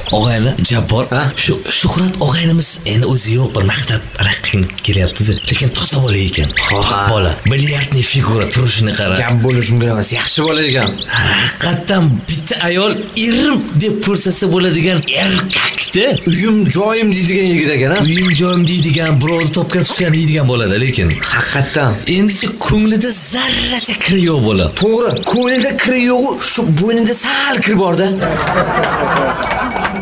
og'ayni Jabbor, shu Shuhrat og'aynimiz endi o'zi yo'q, bir maktab raqib kelyapti-da, lekin toza bola ekan. Bola, bilyardni figura turishini qara. Gap bo'lishi mumkin emas, yaxshi bola ekan. Haqiqatan bitta ayol irim deb ko'rsatsa bo'ladigan erkakda. Uyim joyim deydigan yigit ekan, ha? Uyim joyim deydigan, birovni topgan tutgan deydigan bo'ladi, lekin haqiqatan endicha ko'nglida zarracha kiri yo'q bola. To'g'ri, ko'nglida kiri yo'q, shu bo'ynida sal kir bor-da.